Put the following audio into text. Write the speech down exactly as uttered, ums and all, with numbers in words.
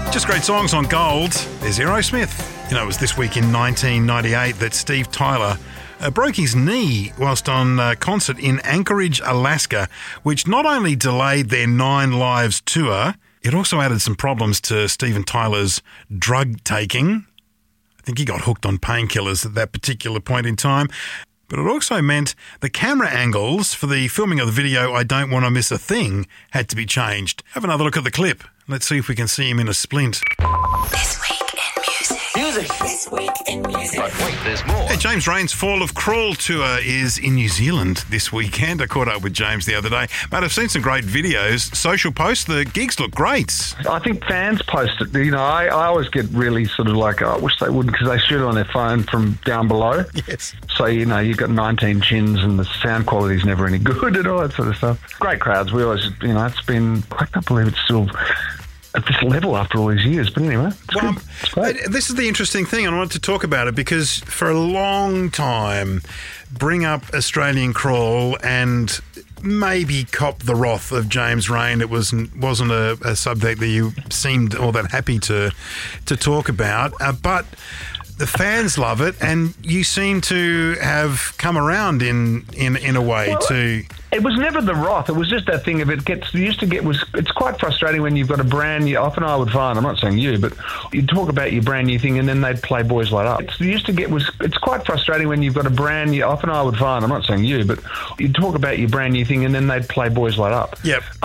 Just great songs on Gold. There's Aerosmith. You know, it was this week in nineteen ninety-eight that Steve Tyler uh, broke his knee whilst on a concert in Anchorage, Alaska, which not only delayed their Nine Lives tour, it also added some problems to Steven Tyler's drug taking. I think he got hooked on painkillers at that particular point in time. But it also meant the camera angles for the filming of the video I Don't Want to Miss a Thing had to be changed. Have another look at the clip. Let's see if we can see him in a splint. This week in music. Music. This week in music. But wait, there's more. Hey, James Rain's Fall of Crawl tour is in New Zealand this weekend. I caught up with James the other day. Mate, I've seen some great videos. Social posts, the gigs look great. I think fans post it. You know, I, I always get really sort of like, oh, I wish they wouldn't, because they shoot it on their phone from down below. Yes. So, you know, you've got nineteen chins and the sound quality's never any good and all that sort of stuff. Great crowds. We always, you know, it's been, I can't believe it's still at this level after all these years. But anyway, it's well, good. It's great. This is the interesting thing. I wanted to talk about it because for a long time, bring up Australian Crawl and maybe cop the wrath of James Rain. It wasn't wasn't a, a subject that you seemed all that happy to to talk about, uh, but the fans love it, and you seem to have come around in in, in a way well, to. It was never the wrath. It was just that thing of it gets used to get was. It's quite frustrating when you've got a brand new. Often I would find. I'm not saying you, but you'd talk about your brand new thing, and then they'd play Boys Light Up. It's used to get was. It's quite frustrating when you've got a brand new. Often I would find. I'm not saying you, but you'd talk about your brand new thing, and then they'd play Boys Light Up. Yep.